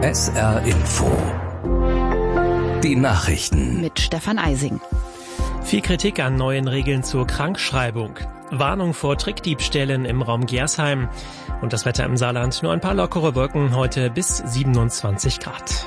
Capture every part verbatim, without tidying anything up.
S R Info. Die Nachrichten. Mit Stefan Eising. Viel Kritik an neuen Regeln zur Krankschreibung. Warnung vor Trickdiebstählen im Raum Gersheim. Und das Wetter im Saarland, nur ein paar lockere Wolken, heute bis siebenundzwanzig Grad.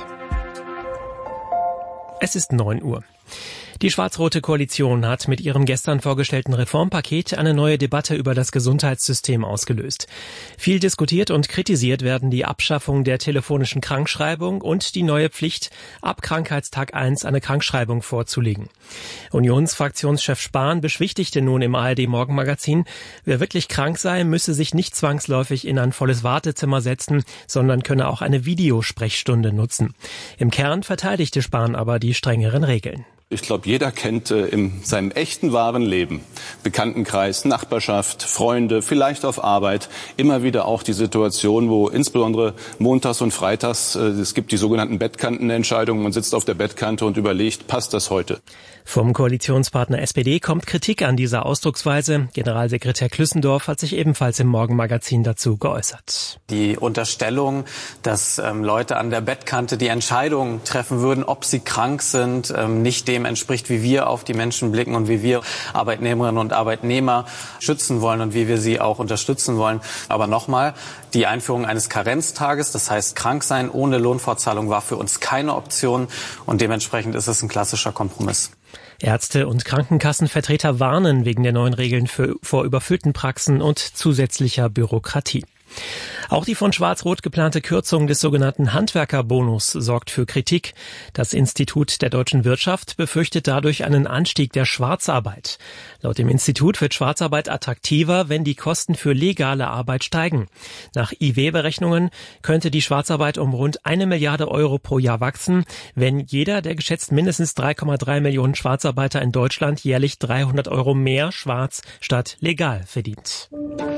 Es ist neun Uhr. Die schwarz-rote Koalition hat mit ihrem gestern vorgestellten Reformpaket eine neue Debatte über das Gesundheitssystem ausgelöst. Viel diskutiert und kritisiert werden die Abschaffung der telefonischen Krankschreibung und die neue Pflicht, ab Krankheitstag eins eine Krankschreibung vorzulegen. Unionsfraktionschef Spahn beschwichtigte nun im A R D-Morgenmagazin, wer wirklich krank sei, müsse sich nicht zwangsläufig in ein volles Wartezimmer setzen, sondern könne auch eine Videosprechstunde nutzen. Im Kern verteidigte Spahn aber die strengeren Regeln. Ich glaube, jeder kennt äh, in seinem echten, wahren Leben, Bekanntenkreis, Nachbarschaft, Freunde, vielleicht auf Arbeit, immer wieder auch die Situation, wo insbesondere montags und freitags, äh, es gibt die sogenannten Bettkantenentscheidungen, man sitzt auf der Bettkante und überlegt, passt das heute? Vom Koalitionspartner S P D kommt Kritik an dieser Ausdrucksweise. Generalsekretär Klüssendorf hat sich ebenfalls im Morgenmagazin dazu geäußert. Die Unterstellung, dass ähm, Leute an der Bettkante die Entscheidung treffen würden, ob sie krank sind, ähm, nicht dem entspricht, wie wir auf die Menschen blicken und wie wir Arbeitnehmerinnen und Arbeitnehmer schützen wollen und wie wir sie auch unterstützen wollen. Aber nochmal, die Einführung eines Karenztages, das heißt krank sein ohne Lohnfortzahlung, war für uns keine Option und dementsprechend ist es ein klassischer Kompromiss. Ärzte und Krankenkassenvertreter warnen wegen der neuen Regeln für, vor überfüllten Praxen und zusätzlicher Bürokratie. Auch die von Schwarz-Rot geplante Kürzung des sogenannten Handwerkerbonus sorgt für Kritik. Das Institut der deutschen Wirtschaft befürchtet dadurch einen Anstieg der Schwarzarbeit. Laut dem Institut wird Schwarzarbeit attraktiver, wenn die Kosten für legale Arbeit steigen. Nach I W-Berechnungen könnte die Schwarzarbeit um rund eine Milliarde Euro pro Jahr wachsen, wenn jeder der geschätzt mindestens drei Komma drei Millionen Schwarzarbeiter in Deutschland jährlich dreihundert Euro mehr schwarz statt legal verdient.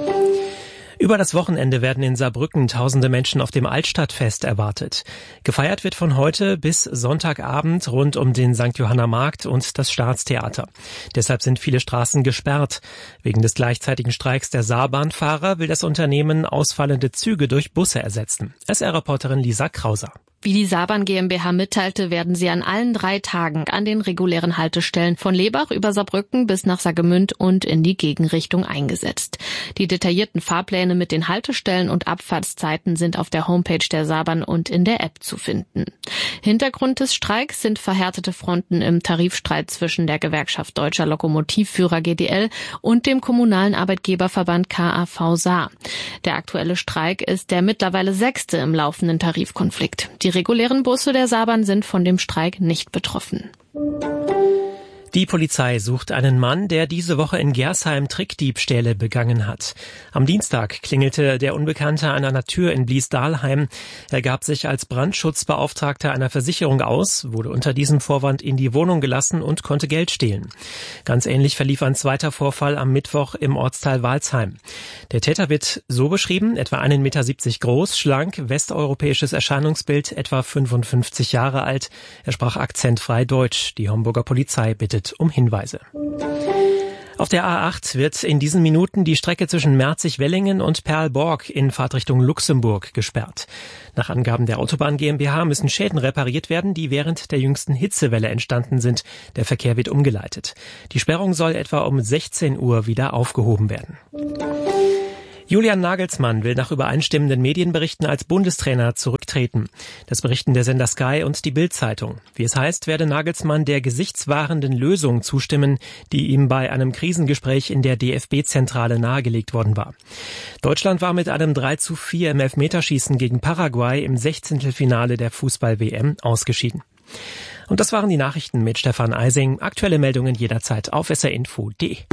Über das Wochenende werden in Saarbrücken tausende Menschen auf dem Altstadtfest erwartet. Gefeiert wird von heute bis Sonntagabend rund um den Sankt Johanna Markt und das Staatstheater. Deshalb sind viele Straßen gesperrt. Wegen des gleichzeitigen Streiks der Saarbahnfahrer will das Unternehmen ausfallende Züge durch Busse ersetzen. S R-Reporterin Lisa Krauser. Wie die Saarbahn GmbH mitteilte, werden sie an allen drei Tagen an den regulären Haltestellen von Lebach über Saarbrücken bis nach Saargemünd und in die Gegenrichtung eingesetzt. Die detaillierten Fahrpläne mit den Haltestellen und Abfahrtszeiten sind auf der Homepage der Saarbahn und in der App zu finden. Hintergrund des Streiks sind verhärtete Fronten im Tarifstreit zwischen der Gewerkschaft Deutscher Lokomotivführer G D L und dem kommunalen Arbeitgeberverband K A V Saar. Der aktuelle Streik ist der mittlerweile sechste im laufenden Tarifkonflikt. Die regulären Busse der Saarbahn sind von dem Streik nicht betroffen. Die Polizei sucht einen Mann, der diese Woche in Gersheim Trickdiebstähle begangen hat. Am Dienstag klingelte der Unbekannte an einer Tür in Bliesdahlheim. Er gab sich als Brandschutzbeauftragter einer Versicherung aus, wurde unter diesem Vorwand in die Wohnung gelassen und konnte Geld stehlen. Ganz ähnlich verlief ein zweiter Vorfall am Mittwoch im Ortsteil Walsheim. Der Täter wird so beschrieben, etwa einen Meter siebzig groß, schlank, westeuropäisches Erscheinungsbild, etwa fünfundfünfzig Jahre alt. Er sprach akzentfrei Deutsch. Die Homburger Polizei bittet um Hinweise. Auf der A acht wird in diesen Minuten die Strecke zwischen Merzig-Wellingen und Perlborg in Fahrtrichtung Luxemburg gesperrt. Nach Angaben der Autobahn GmbH müssen Schäden repariert werden, die während der jüngsten Hitzewelle entstanden sind. Der Verkehr wird umgeleitet. Die Sperrung soll etwa um sechzehn Uhr wieder aufgehoben werden. Julian Nagelsmann will nach übereinstimmenden Medienberichten als Bundestrainer zurücktreten. Das berichten der Sender Sky und die Bild-Zeitung. Wie es heißt, werde Nagelsmann der gesichtswahrenden Lösung zustimmen, die ihm bei einem Krisengespräch in der D F B-Zentrale nahegelegt worden war. Deutschland war mit einem drei zu vier im Elfmeterschießen gegen Paraguay im Sechzehntelfinale der Fußball-W M ausgeschieden. Und das waren die Nachrichten mit Stefan Eising. Aktuelle Meldungen jederzeit auf S R Info punkt D E.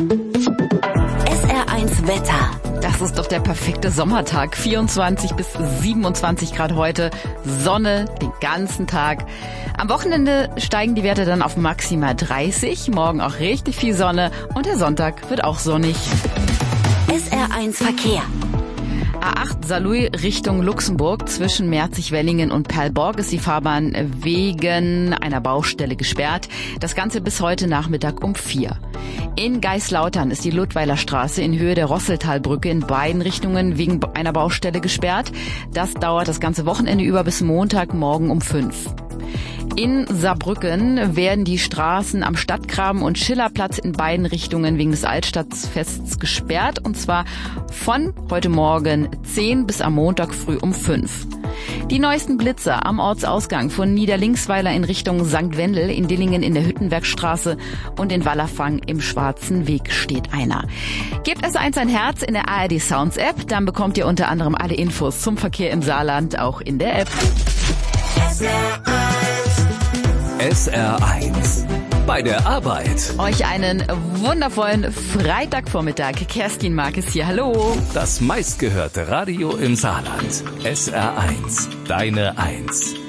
S R eins Wetter. Das ist doch der perfekte Sommertag. vierundzwanzig bis siebenundzwanzig Grad heute. Sonne den ganzen Tag. Am Wochenende steigen die Werte dann auf maximal dreißig. Morgen auch richtig viel Sonne. Und der Sonntag wird auch sonnig. S R eins Verkehr. A acht Saarlouis Richtung Luxemburg zwischen Merzig-Wellingen und Perlborg ist die Fahrbahn wegen einer Baustelle gesperrt. Das Ganze bis heute Nachmittag um vier. In Geislautern ist die Ludweiler Straße in Höhe der Rosseltalbrücke in beiden Richtungen wegen einer Baustelle gesperrt. Das dauert das ganze Wochenende über bis Montagmorgen um fünf. In Saarbrücken werden die Straßen am Stadtgraben und Schillerplatz in beiden Richtungen wegen des Altstadtfests gesperrt, und zwar von heute Morgen zehn bis am Montag früh um fünf. Die neuesten Blitzer am Ortsausgang von Niederlinksweiler in Richtung Sankt Wendel, in Dillingen in der Hüttenwerkstraße und in Wallerfang im Schwarzen Weg steht einer. Gebt S eins ein Herz in der A R D Sounds App, dann bekommt ihr unter anderem alle Infos zum Verkehr im Saarland auch in der App. S R eins. Bei der Arbeit. Euch einen wundervollen Freitagvormittag. Kerstin Markes hier. Hallo. Das meistgehörte Radio im Saarland. S R eins. Deine Eins.